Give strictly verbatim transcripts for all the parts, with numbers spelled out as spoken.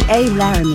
A. Laramie.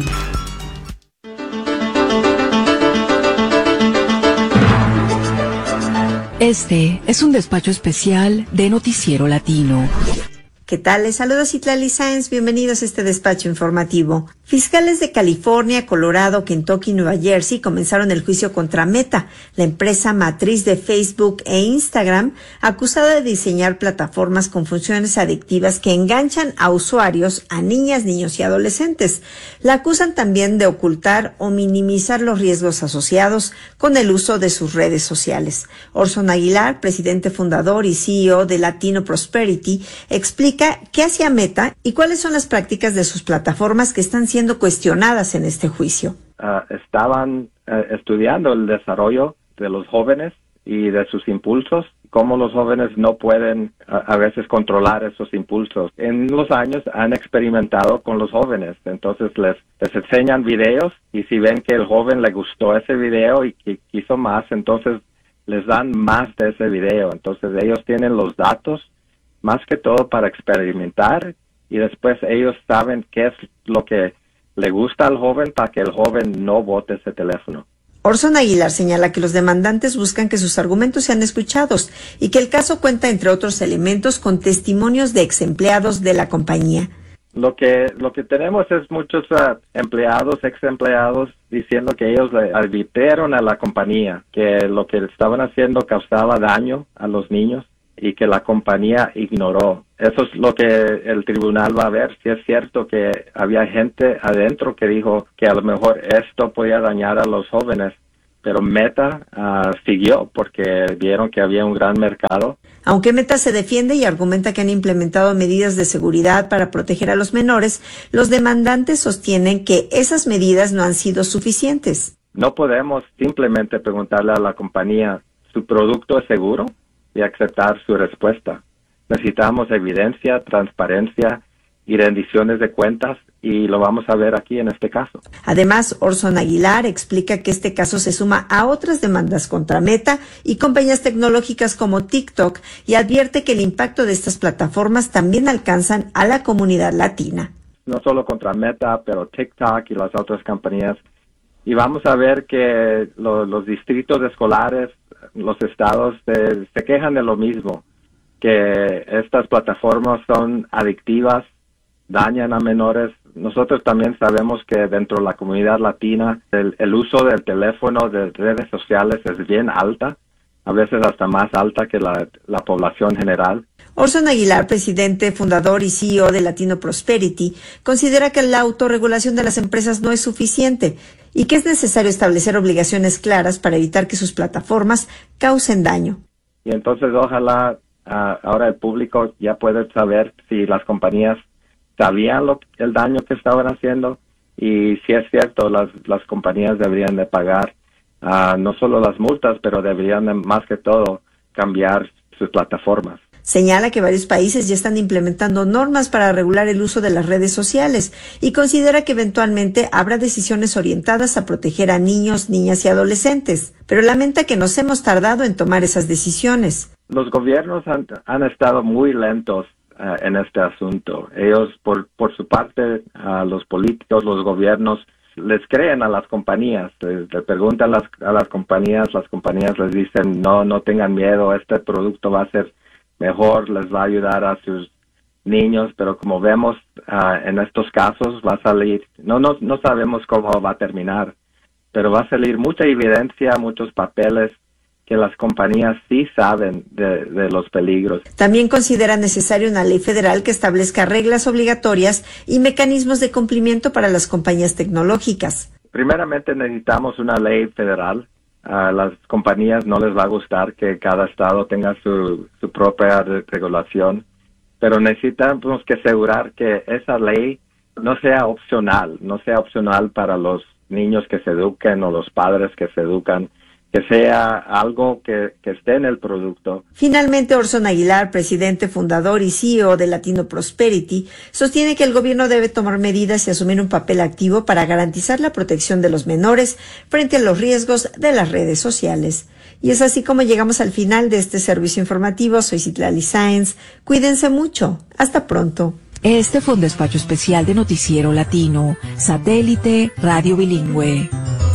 Este es un despacho especial de Noticiero Latino. ¿Qué tal? Les saluda Citlali Sáenz. Bienvenidos a este despacho informativo. Fiscales de California, Colorado, Kentucky y Nueva Jersey comenzaron el juicio contra Meta, la empresa matriz de Facebook e Instagram, acusada de diseñar plataformas con funciones adictivas que enganchan a usuarios, a niñas, niños y adolescentes. La acusan también de ocultar o minimizar los riesgos asociados con el uso de sus redes sociales. Orson Aguilar, presidente fundador y C E O de Latino Prosperity, explica qué hacía Meta y cuáles son las prácticas de sus plataformas que están siendo cuestionadas en este juicio. Uh, estaban uh, estudiando el desarrollo de los jóvenes y de sus impulsos, cómo los jóvenes no pueden uh, a veces controlar esos impulsos. En los años han experimentado con los jóvenes, entonces les, les enseñan videos y si ven que el joven le gustó ese video y que quiso más, entonces les dan más de ese video. Entonces ellos tienen los datos más que todo para experimentar y después ellos saben qué es lo que le gusta al joven para que el joven no bote ese teléfono. Orson Aguilar señala que los demandantes buscan que sus argumentos sean escuchados y que el caso cuenta, entre otros elementos, con testimonios de ex empleados de la compañía. Lo que lo que tenemos es muchos uh, empleados, ex empleados, diciendo que ellos le advirtieron a la compañía que lo que estaban haciendo causaba daño a los niños y que la compañía ignoró. Eso es lo que el tribunal va a ver, si es cierto que había gente adentro que dijo que a lo mejor esto podía dañar a los jóvenes, pero Meta uh, siguió porque vieron que había un gran mercado. Aunque Meta se defiende y argumenta que han implementado medidas de seguridad para proteger a los menores, los demandantes sostienen que esas medidas no han sido suficientes. No podemos simplemente preguntarle a la compañía, ¿su producto es seguro? Y aceptar su respuesta. Necesitamos evidencia, transparencia y rendiciones de cuentas y lo vamos a ver aquí en este caso. Además, Orson Aguilar explica que este caso se suma a otras demandas contra Meta y compañías tecnológicas como TikTok y advierte que el impacto de estas plataformas también alcanzan a la comunidad latina. No solo contra Meta, pero TikTok y las otras compañías. Y vamos a ver que lo, los distritos escolares, los estados se, se quejan de lo mismo, que estas plataformas son adictivas, dañan a menores. Nosotros también sabemos que dentro de la comunidad latina el, el uso del teléfono, de redes sociales es bien alta, a veces hasta más alta que la, la población general. Orson Aguilar, presidente, fundador y C E O de Latino Prosperity, considera que la autorregulación de las empresas no es suficiente y que es necesario establecer obligaciones claras para evitar que sus plataformas causen daño. Y entonces ojalá uh, ahora el público ya puede saber si las compañías sabían lo, el daño que estaban haciendo y si es cierto, las, las compañías deberían de pagar uh, no solo las multas, pero deberían de, más que todo cambiar sus plataformas. Señala que varios países ya están implementando normas para regular el uso de las redes sociales y considera que eventualmente habrá decisiones orientadas a proteger a niños, niñas y adolescentes, pero lamenta que nos hemos tardado en tomar esas decisiones. Los gobiernos han, han estado muy lentos uh, en este asunto. Ellos, por, por su parte, uh, los políticos, los gobiernos, les creen a las compañías, les, les preguntan a las, a las compañías, las compañías les dicen, no, no tengan miedo, este producto va a ser mejor, les va a ayudar a sus niños, pero como vemos uh, en estos casos va a salir, no, no, no sabemos cómo va a terminar, pero va a salir mucha evidencia, muchos papeles que las compañías sí saben de, de los peligros. También considera necesaria una ley federal que establezca reglas obligatorias y mecanismos de cumplimiento para las compañías tecnológicas. Primeramente necesitamos una ley federal. A las compañías no les va a gustar que cada estado tenga su, su propia re- regulación, pero necesitamos que asegurar que esa ley no sea opcional, no sea opcional para los niños que se eduquen o los padres que se educan, que sea algo que, que esté en el producto. Finalmente, Orson Aguilar, presidente, fundador y C E O de Latino Prosperity, sostiene que el gobierno debe tomar medidas y asumir un papel activo para garantizar la protección de los menores frente a los riesgos de las redes sociales. Y es así como llegamos al final de este servicio informativo. Soy Citlali Sáenz. Cuídense mucho. Hasta pronto. Este fue un despacho especial de Noticiero Latino, Satélite Radio Bilingüe.